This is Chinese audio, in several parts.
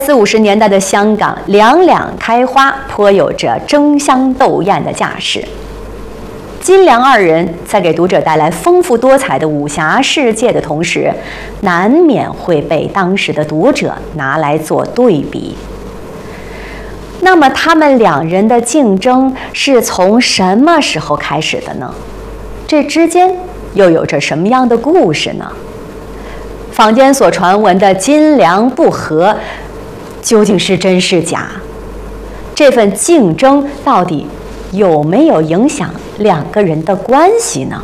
40、50年代的香港两两开花，颇有着争相斗艳的架势。金梁二人在给读者带来丰富多彩的武侠世界的同时，难免会被当时的读者拿来做对比。那么，他们两人的竞争是从什么时候开始的呢？这之间又有着什么样的故事呢？坊间所传闻的金梁不和，究竟是真是假？这份竞争到底有没有影响两个人的关系呢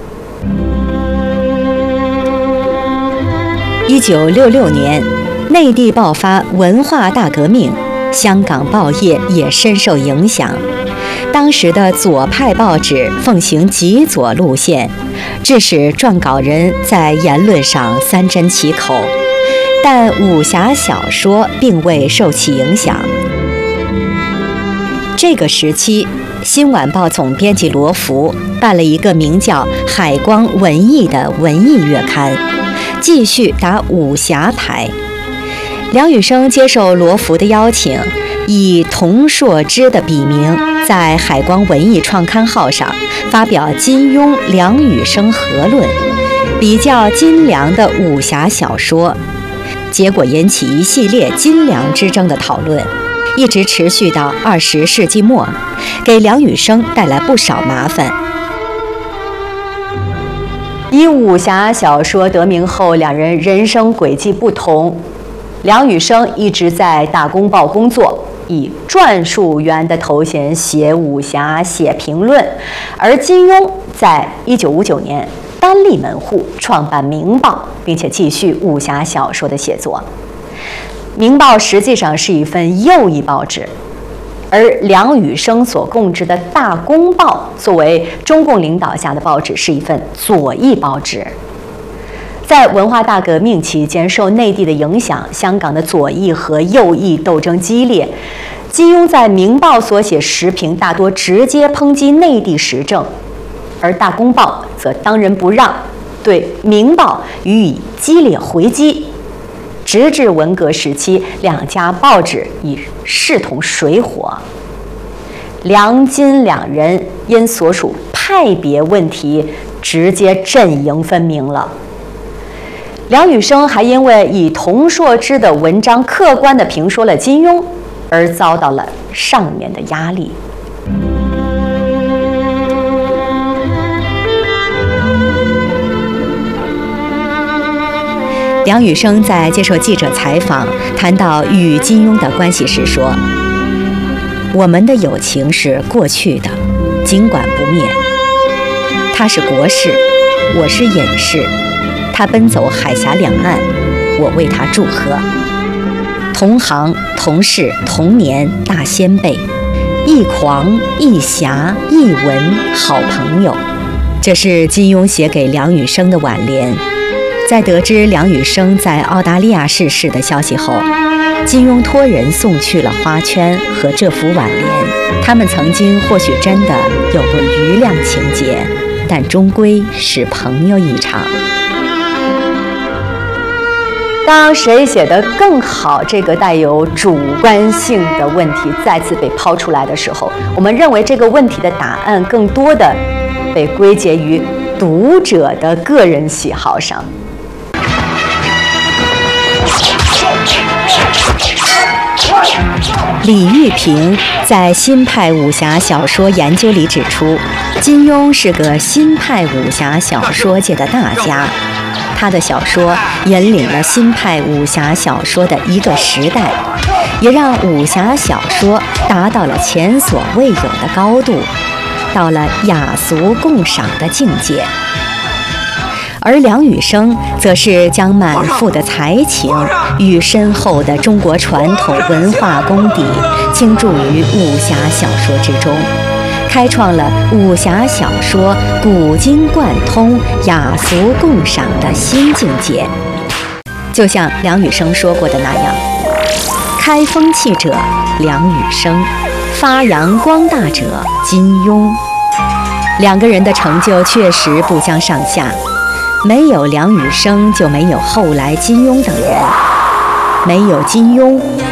？1966年，内地爆发文化大革命，香港报业也深受影响。当时的左派报纸奉行极左路线，致使撰稿人在言论上三缄其口，但武侠小说并未受其影响。这个时期，新晚报总编辑罗浮办了一个名叫《海光文艺》的文艺月刊，继续打武侠牌。梁羽生接受罗浮的邀请，以童硕之的笔名在海光文艺创刊号上发表金庸、梁羽生合论，比较金梁的武侠小说，结果引起一系列金梁之争的讨论，一直持续到20世纪末，给梁羽生带来不少麻烦。以武侠小说得名后，两人人生轨迹不同。梁羽生一直在《大公报》工作，以撰述员的头衔写武侠、写评论，而金庸在1959年单立门户创办《明报》，并且继续武侠小说的写作。《明报》实际上是一份右翼报纸，而梁羽生所供职的《大公报》作为中共领导下的报纸，是一份左翼报纸。在文化大革命期间，受内地的影响，香港的左翼和右翼斗争激烈。金庸在《明报》所写时评大多直接抨击内地时政，而《大公报》则当仁不让，对《明报》予以激烈回击。直至文革时期，两家报纸已势同水火。梁金两人因所属派别问题，直接阵营分明了。梁羽生还因为以童硕之的文章客观地评说了金庸，而遭到了上面的压力。梁羽生在接受记者采访谈到与金庸的关系时说：“我们的友情是过去的，尽管不灭。他是国士，我是隐士。他奔走海峡两岸，我为他祝贺。同行、同事、同年，大先辈，一狂、一侠、一文，好朋友。”这是金庸写给梁羽生的挽联。在得知梁羽生在澳大利亚逝世的消息后，金庸托人送去了花圈和这幅挽联。他们曾经或许真的有过余量情节，但终归是朋友一场。当谁写得更好这个带有主观性的问题再次被抛出来的时候，我们认为这个问题的答案更多的被归结于读者的个人喜好上。李玉平在新派武侠小说研究里指出，金庸是个新派武侠小说界的大家，他的小说引领了新派武侠小说的一个时代，也让武侠小说达到了前所未有的高度，到了雅俗共赏的境界。而梁羽生则是将满腹的才情与深厚的中国传统文化功底倾注于武侠小说之中，开创了武侠小说古今贯通、雅俗共赏的新境界。就像梁羽生说过的那样，开风气者梁羽生，发扬光大者金庸。两个人的成就确实不相上下，没有梁羽生就没有后来金庸等人。 没有金庸。